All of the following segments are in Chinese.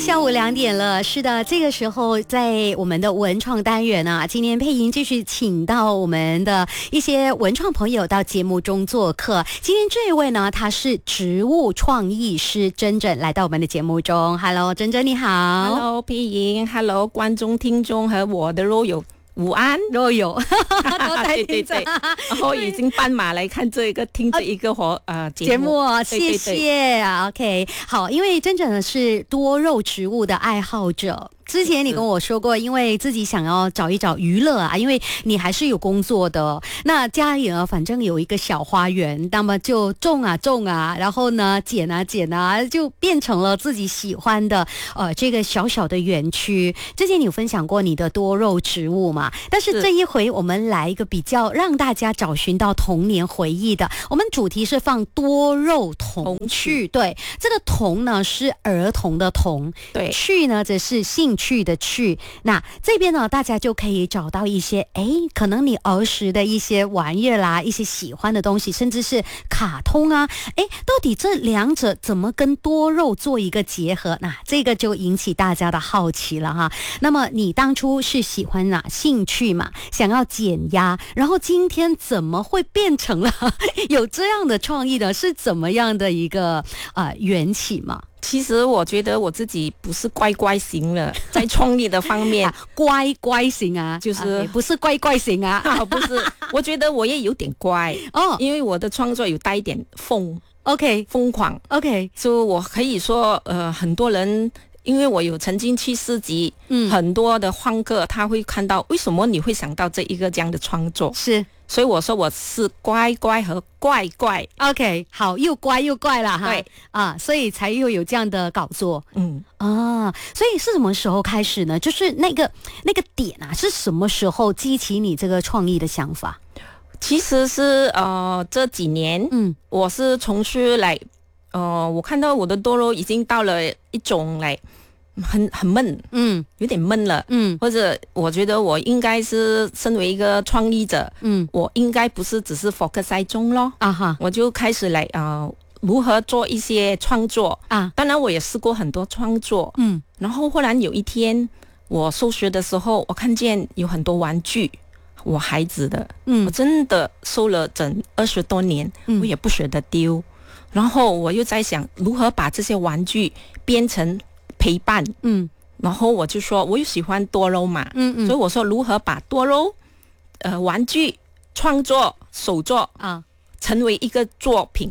下午2点了，是的，这个时候在我们的文创单元啊，今天佩莹继续请到我们的一些文创朋友到节目中做客。今天这一位呢，他是植物创意师珍珍来到我们的节目中。Hello， 珍珍你好。 Hello， 佩莹 ，Hello， 观众、听众和我的肉友。午安， 若有都在听着，然后已经斑马来看这一个听这一个节目哦，谢谢啊。OK， 好，因为珍珍是多肉植物的爱好者。之前你跟我说过，因为自己想要找一找娱乐啊，因为你还是有工作的。那家里呢，反正有一个小花园，那么就种啊，然后呢剪啊，就变成了自己喜欢的这个小小的园区。之前你有分享过你的多肉植物嘛？但是这一回我们来一个比较让大家找寻到童年回忆的，我们主题是放多肉童趣。对，这个童呢是儿童的童， 对， 趣呢则是兴趣的趣。那这边呢，大家就可以找到一些可能你儿时的一些玩意啦，一些喜欢的东西，甚至是卡通啊，到底这两者怎么跟多肉做一个结合？那这个就引起大家的好奇了哈。那么你当初是喜欢哪兴趣嘛？想要减压，然后今天怎么会变成了有这样的创意呢？是怎么样的一个缘起嘛？ 其实我觉得我自己不是乖乖型了，在创意的方面， 乖乖型啊， 就是不是乖乖型啊， 不是，我觉得我也有点乖哦，因为我的创作有带一点疯狂 ，OK， 所以我可以说很多人。因为我有曾经去市集，很多的欢客他会看到为什么你会想到这样的创作，是，所以我说我是乖乖和怪怪 ，OK， 好，又乖又怪啦哈， 对啊，所以才又有这样的搞作，所以是什么时候开始呢？就是那个点啊，是什么时候激起你这个创意的想法？ 其实是这几年，我是从事来。我看到我的多肉已经到了一种来很闷，有点闷了，或者我觉得我应该是身为一个创意者，我应该不是只是 focus 在中咯，我就开始来如何做一些创作啊，当然我也试过很多创作，然后忽然有一天我收拾的时候，我看见有很多玩具，我孩子的，我真的收了整20多年，我也不舍得丢。然后我又在想如何把这些玩具变成陪伴，然后我就说我又喜欢多肉嘛，所以我说如何把多肉玩具创作手作成为一个作品。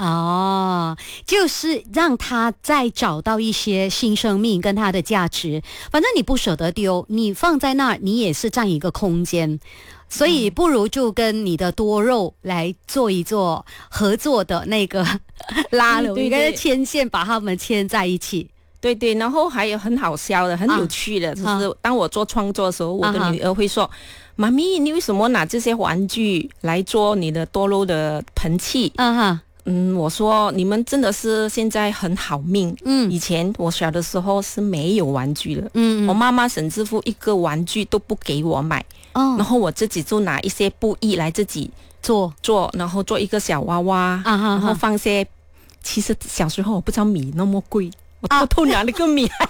就是让他再找到一些新生命跟他的价值。反正你不舍得丢，你放在那儿，你也是占一个空间。所以不如就跟你的多肉来做一做合作的那个拉拢，应该是牵线把他们牵在一起。 对对，然后还有很好笑的很有趣的就是当我做创作的时候，我的女儿会说妈咪你为什么拿这些玩具来做你的多肉的盆器？我说你们真的是现在很好命。以前我小的时候是没有玩具的，我妈妈甚至乎一个玩具都不给我买，然后我自己就拿一些布艺来自己做，然后做一个小娃娃，然后放些。其实小时候我不知道米那么贵，我偷偷拿了个米来。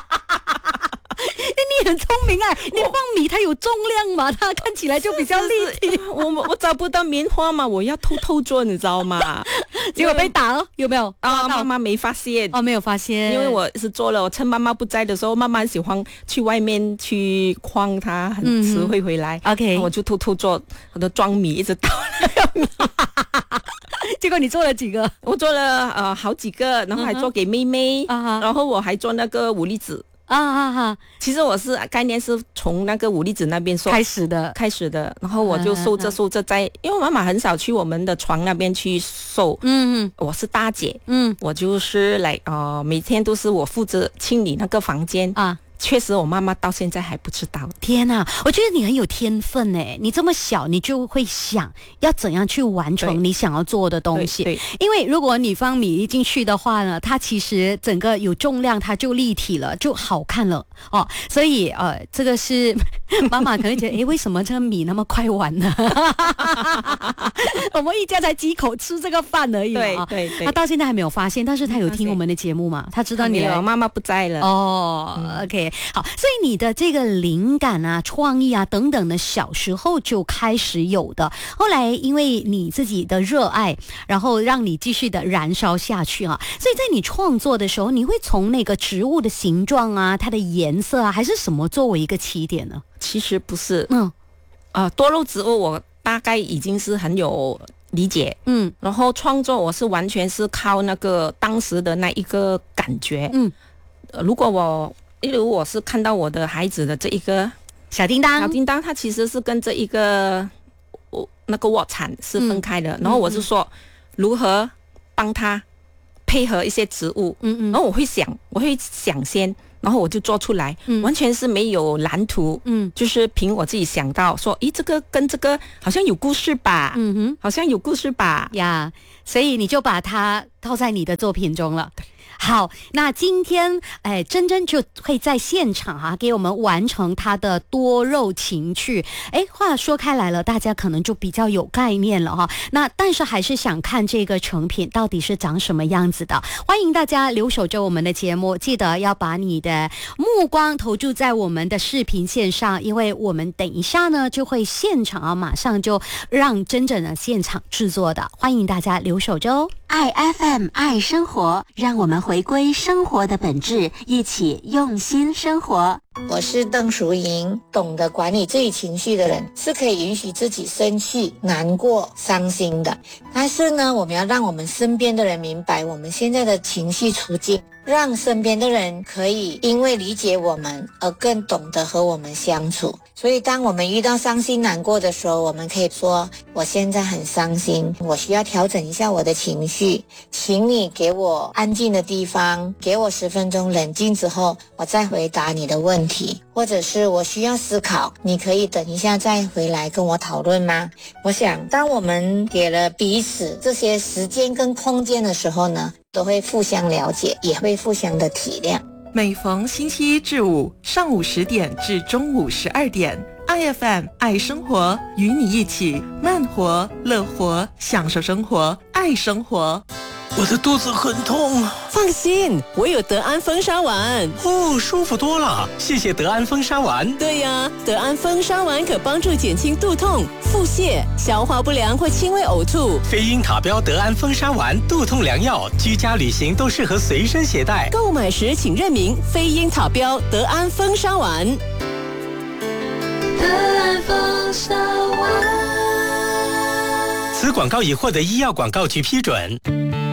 你很聪明啊！你放米它有重量嘛，它看起来就比较立体。 我找不到棉花嘛，我要偷偷做，你知道吗？ 结果被打了，有没有？ 妈妈没发现。 没有发现， 因为我是做了，我趁妈妈不在的时候，妈妈喜欢去外面去框，她很迟会回来。 OK， 我就偷偷做，我的装米一直倒那个米。 结果你做了几个？ 我做了好几个，然后还做给妹妹，然后我还做那个五粒子。其实我是概念是从那个五粒子那边开始的，然后我就收着在，因为妈妈很少去我们的床那边去收，我是大姐，我就是来每天都是我负责清理那个房间确实我妈妈到现在还不知道。 天哪，我觉得你很有天分耶，你这么小你就会想要怎样去完成你想要做的东西。 对， 因为如果你放米粒进去的话呢，它其实整个有重量，它就立体了，就好看了哦。所以这个是妈妈可能觉得为什么这个米那么快完呢？我们一家才几口吃这个饭而已嘛。 对， 他到现在还没有发现，但是他有听我们的节目嘛，他知道你了。妈妈不在了。 OK， 好，所以你的这个灵感啊、创意啊等等的，小时候就开始有的，后来因为你自己的热爱，然后让你继续的燃烧下去啊。所以在你创作的时候，你会从那个植物的形状啊、它的颜色啊，还是什么作为一个起点呢？ 其实不是，多肉植物我大概已经是很有理解，然后创作我是完全是靠那个当时的那一个感觉，例如我是看到我的孩子的这一个小叮当， 它其实是跟这一个那个卧蚕是分开的，然后我是说如何帮他配合一些植物，然后我会想先，然后我就做出来，完全是没有蓝图，就是凭我自己想到说，这个跟这个好像有故事吧，好像有故事吧呀，所以你就把它套在你的作品中了。好，那今天珍珍就会在现场给我们完成她的多肉情趣。话说开来了，大家可能就比较有概念了哈。那但是还是想看这个成品到底是长什么样子的。欢迎大家留守着我们的节目，记得要把你的目光投注在我们的视频线上，因为我们等一下呢就会现场马上就让珍珍的现场制作的。欢迎大家留守着哦。 爱 FM 爱生活，让我们回归生活的本质，一起用心生活。 我是邓淑莹，懂得管理自己情绪的人是可以允许自己生气、难过、伤心的。但是呢，我们要让我们身边的人明白我们现在的情绪处境，让身边的人可以因为理解我们而更懂得和我们相处。所以当我们遇到伤心难过的时候，我们可以说，我现在很伤心，我需要调整一下我的情绪，请你给我安静的地方，给我10分钟冷静之后，我再回答你的问题。或者是我需要思考，你可以等一下再回来跟我讨论吗？我想当我们给了彼此这些时间跟空间的时候呢，都会互相了解，也会互相的体谅。 每逢星期1至5上午10点至中午12点，IFM 爱生活，与你一起慢活、乐活，享受生活，爱生活。 我的肚子很痛。 放心，我有德安风沙丸。 舒服多了，谢谢德安风沙丸。 对呀，德安风沙丸可帮助减轻肚痛、腹泻、消化不良或轻微呕吐。 非英塔标德安风沙丸，肚痛良药，居家旅行都适合随身携带。 购买时请认明非英塔标德安风沙丸。 德安风沙丸。 此广告已获得医药广告局批准。